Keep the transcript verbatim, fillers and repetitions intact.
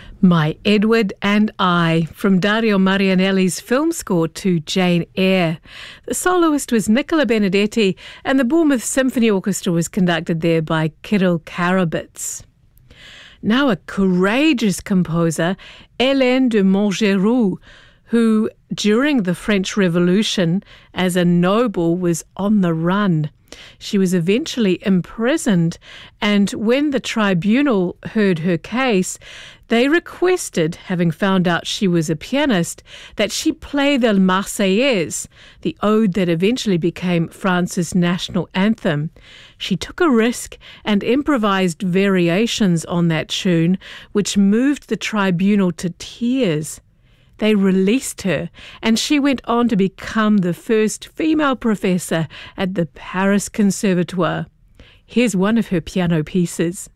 My Edward and I, from Dario Marianelli's film score to Jane Eyre. The soloist was Nicola Benedetti, and the Bournemouth Symphony Orchestra was conducted there by Kirill Karabits. Now a courageous composer, Hélène de Montgeroux, who, during the French Revolution, as a noble, was on the run. She was eventually imprisoned, and when the tribunal heard her case, they requested, having found out she was a pianist, that she play the Marseillaise, the ode that eventually became France's national anthem. She took a risk and improvised variations on that tune, which moved the tribunal to tears. They released her, and she went on to become the first female professor at the Paris Conservatoire. Here's one of her piano pieces.